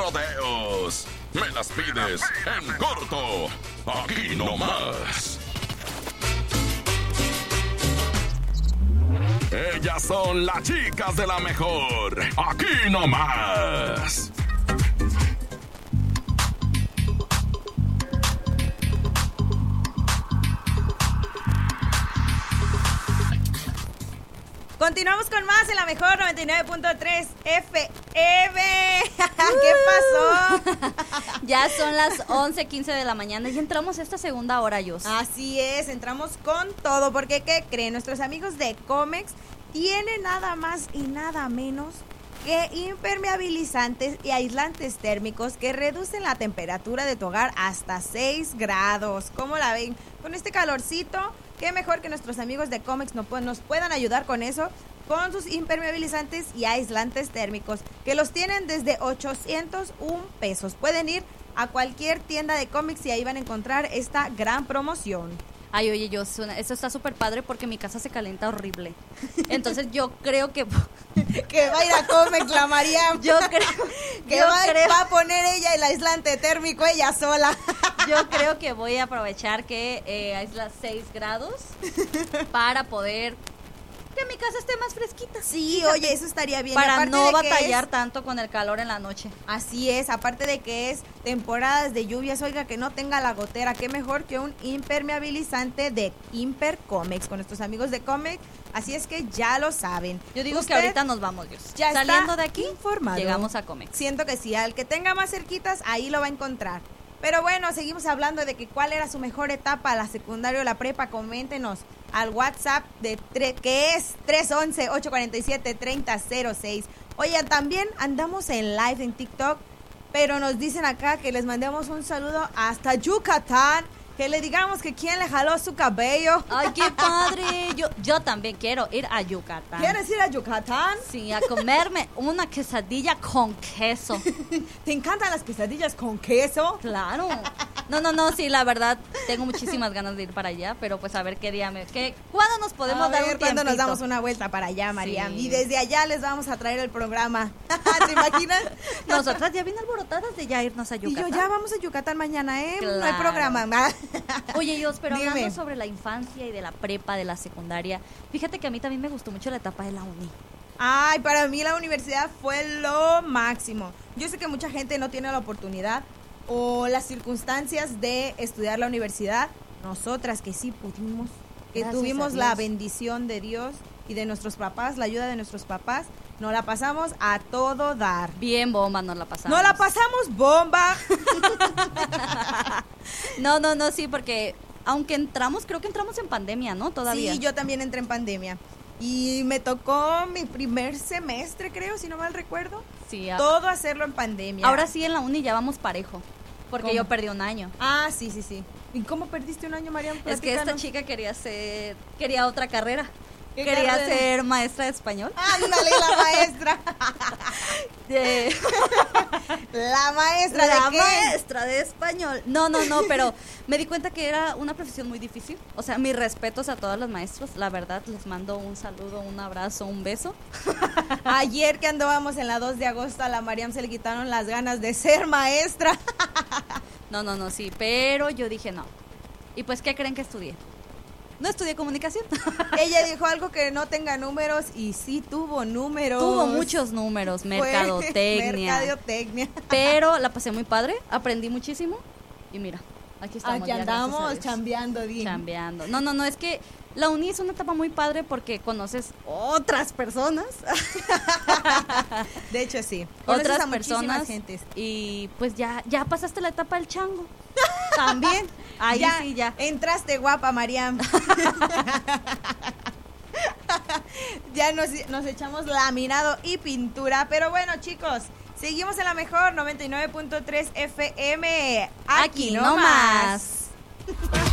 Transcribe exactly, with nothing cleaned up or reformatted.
rodeos. Me las pides en corto. Aquí nomás. Ellas son las chicas de la mejor. Aquí nomás. Continuamos con más en la mejor noventa y nueve punto tres F M. ¿Qué pasó? Ya son las once quince de la mañana y entramos a esta segunda hora, Yos. Así es, entramos con todo, porque ¿qué creen? Nuestros amigos de Comex tienen nada más y nada menos que impermeabilizantes y aislantes térmicos que reducen la temperatura de tu hogar hasta seis grados. ¿Cómo la ven? Con este calorcito, qué mejor que nuestros amigos de Comex nos, nos puedan ayudar con eso, con sus impermeabilizantes y aislantes térmicos, que los tienen desde ochocientos un pesos. Pueden ir a cualquier tienda de Comex y ahí van a encontrar esta gran promoción. Ay, oye, yo, eso está súper padre porque mi casa se calienta horrible. Entonces yo creo que... que va a ir a Comex la Mariam. Yo creo... que yo va, creo, va a poner ella el aislante térmico ella sola. Yo creo que voy a aprovechar que eh, aísla seis grados para poder... que mi casa esté más fresquita. Sí, Fíjate. Oye, eso estaría bien. Para aparte no de batallar es, tanto con el calor en la noche. Así es, aparte de que es temporadas de lluvias, oiga, que no tenga la gotera, qué mejor que un impermeabilizante de Imper Comex, con nuestros amigos de Comex, así es que ya lo saben. Yo digo Usted que ahorita nos vamos, Dios. Ya saliendo de aquí, informado. Llegamos a Comex. Siento que sí, al que tenga más cerquitas, ahí lo va a encontrar. Pero bueno, seguimos hablando de que cuál era su mejor etapa, la secundaria o la prepa. Coméntenos al WhatsApp de tre- que es tres once, ocho cuarenta y siete, treinta cero seis. Oigan, también andamos en live en TikTok, pero nos dicen acá que les mandemos un saludo hasta Yucatán, que le digamos que quién le jaló su cabello. Ay, qué padre. Yo, yo también quiero ir a Yucatán. ¿Quieres ir a Yucatán? Sí, a comerme una quesadilla con queso. ¿Te encantan las quesadillas con queso? Claro. No, no, no, sí, la verdad, tengo muchísimas ganas de ir para allá, pero pues a ver qué día me... Qué, ¿cuándo nos podemos a dar ver, un ¿cuándo nos tiempito? damos una vuelta para allá, Mariam? Sí. Y desde allá les vamos a traer el programa. ¿Te imaginas? Nosotras ya bien alborotadas de ya irnos a Yucatán. Y yo, ya vamos a Yucatán mañana, ¿eh? Claro. No hay programa. Oye, Dios, pero Dime. hablando sobre la infancia y de la prepa, de la secundaria, fíjate que a mí también me gustó mucho la etapa de la uni. Ay, para mí la universidad fue lo máximo. Yo sé que mucha gente no tiene la oportunidad o las circunstancias de estudiar la universidad. Nosotras que sí pudimos, que Gracias tuvimos a Dios. la bendición de Dios y de nuestros papás, la ayuda de nuestros papás, nos la pasamos a todo dar. Bien bomba nos la pasamos. ¡Nos la pasamos bomba! No, no, no, sí, porque aunque entramos, creo que entramos en pandemia, ¿no? Todavía. Sí, yo también entré en pandemia. Y me tocó mi primer semestre, creo, si no mal recuerdo. Sí, a- Todo hacerlo en pandemia. ahora sí en la uni ya vamos parejo, porque ¿Cómo? yo perdí un año. Ah, sí, sí, sí. ¿Y cómo perdiste un año, Mariam? Es que esta Platícanos. chica quería ser, quería otra carrera. ¿Qué Quería carrera? ser maestra de español. Ándale, la maestra. De- La maestra la de qué? maestra de español. No, no, no, pero me di cuenta que era una profesión muy difícil. O sea, mis respetos a todos los maestros. La verdad, les mando un saludo, un abrazo, un beso. Ayer que andábamos en la dos de agosto, a la Mariam se le quitaron las ganas de ser maestra. No, no, no, sí, pero yo dije no. ¿Y pues qué creen que estudié? No estudié comunicación. Ella dijo algo que no tenga números y sí tuvo números. Tuvo muchos números, Fue mercadotecnia. Mercadotecnia. Pero la pasé muy padre, aprendí muchísimo. Y mira, aquí estamos. Aquí ya, gracias a andamos Dios. chambeando, bien. Chambeando. No, no, no, es que la uni es una etapa muy padre porque conoces otras personas. De hecho, sí. Conoces otras a muchísimas personas. gentes. Y pues ya, ya pasaste la etapa del chango. También. Ahí ya, sí, ya. Entraste guapa, Mariam. Ya nos, nos echamos laminado y pintura. Pero bueno, chicos, seguimos en la mejor noventa y nueve punto tres F M. Aquí, Aquí no no más. más.